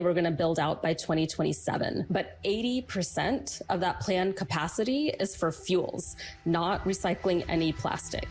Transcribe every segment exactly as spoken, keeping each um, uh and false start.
we're going to build out by twenty twenty-seven. But eighty percent of that planned capacity is for fuels, not recycling any plastic.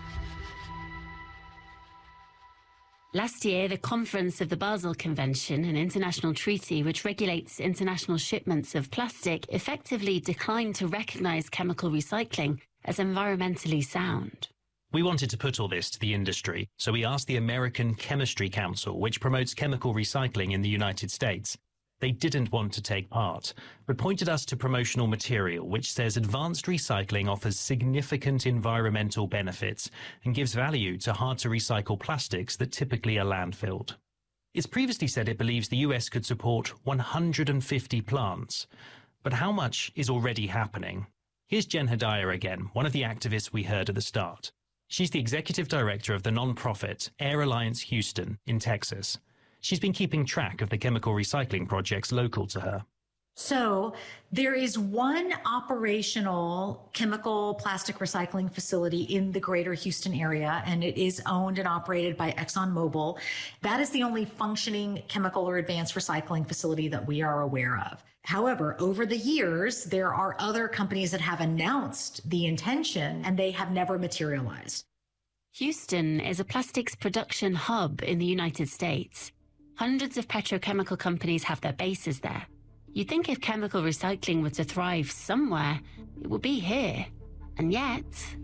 Last year, the conference of the Basel Convention, an international treaty which regulates international shipments of plastic, effectively declined to recognise chemical recycling as environmentally sound. We wanted to put all this to the industry, so we asked the American Chemistry Council, which promotes chemical recycling in the United States. They didn't want to take part, but pointed us to promotional material which says advanced recycling offers significant environmental benefits and gives value to hard-to-recycle plastics that typically are landfilled. It's previously said it believes the U S could support one hundred fifty plants. But how much is already happening? Here's Jen Hedaya again, one of the activists we heard at the start. She's the executive director of the nonprofit Air Alliance Houston in Texas. She's been keeping track of the chemical recycling projects local to her. So there is one operational chemical plastic recycling facility in the greater Houston area, and it is owned and operated by ExxonMobil. That is the only functioning chemical or advanced recycling facility that we are aware of. However, over the years, there are other companies that have announced the intention, and they have never materialized. Houston is a plastics production hub in the United States. Hundreds of petrochemical companies have their bases there. You'd think if chemical recycling were to thrive somewhere, it would be here. And yet...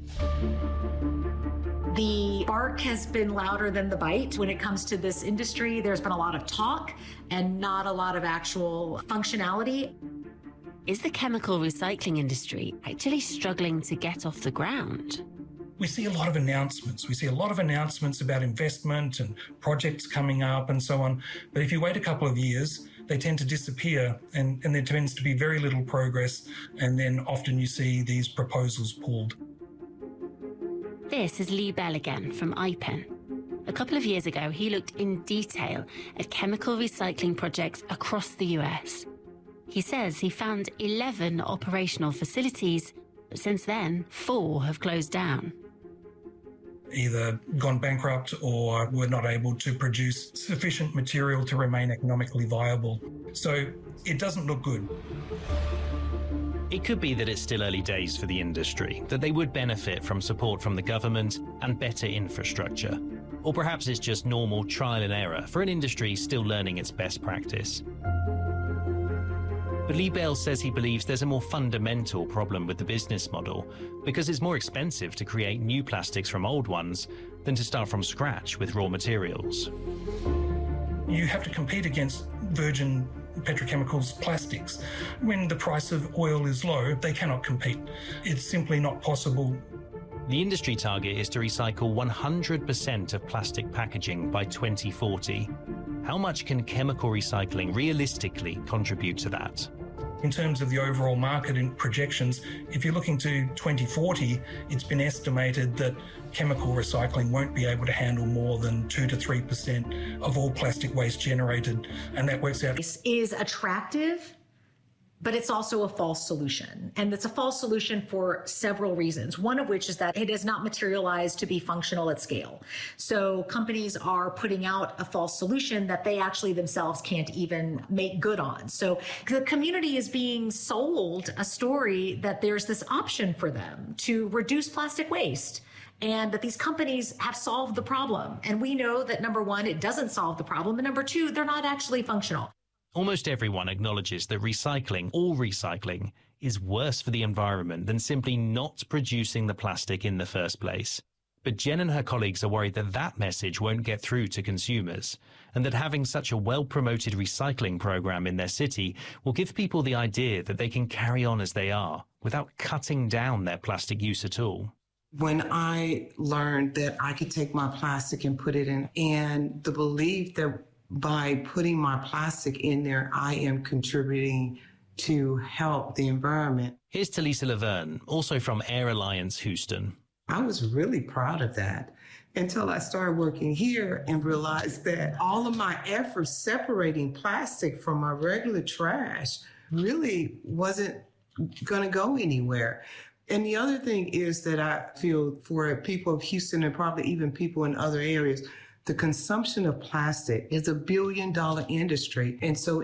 The bark has been louder than the bite. When it comes to this industry, there's been a lot of talk and not a lot of actual functionality. Is the chemical recycling industry actually struggling to get off the ground? We see a lot of announcements. We see a lot of announcements about investment and projects coming up and so on. But if you wait a couple of years, they tend to disappear and, and there tends to be very little progress. And then often you see these proposals pulled. This is Lee Bell again from I P E N. A couple of years ago, he looked in detail at chemical recycling projects across the U S. He says he found eleven operational facilities, but since then, four have closed down. Either gone bankrupt or were not able to produce sufficient material to remain economically viable. So it doesn't look good. It could be that it's still early days for the industry, that they would benefit from support from the government and better infrastructure. Or perhaps it's just normal trial and error for an industry still learning its best practice. But Lee Bell says he believes there's a more fundamental problem with the business model, because it's more expensive to create new plastics from old ones than to start from scratch with raw materials. You have to compete against virgin petrochemicals plastics. When the price of oil is low, they cannot compete. It's simply not possible. The industry target is to recycle one hundred percent of plastic packaging by twenty forty. How much can chemical recycling realistically contribute to that? In terms of the overall market and projections, if you're looking to twenty forty, it's been estimated that chemical recycling won't be able to handle more than two to three percent of all plastic waste generated. And that works out. This is attractive, but it's also a false solution. And it's a false solution for several reasons, one of which is that it has not materialized to be functional at scale. So companies are putting out a false solution that they actually themselves can't even make good on. So the community is being sold a story that there's this option for them to reduce plastic waste, and that these companies have solved the problem. And we know that, number one, it doesn't solve the problem, and number two, they're not actually functional. Almost everyone acknowledges that recycling, all recycling, is worse for the environment than simply not producing the plastic in the first place. But Jen and her colleagues are worried that that message won't get through to consumers, and that having such a well-promoted recycling program in their city will give people the idea that they can carry on as they are, without cutting down their plastic use at all. When I learned that I could take my plastic and put it in, and the belief that by putting my plastic in there, I am contributing to help the environment. Here's Talisa Laverne, also from Air Alliance Houston. I was really proud of that until I started working here and realized that all of my efforts separating plastic from my regular trash really wasn't going to go anywhere. And the other thing is that I feel for people of Houston and probably even people in other areas, The consumption of plastic is a billion dollar industry. And so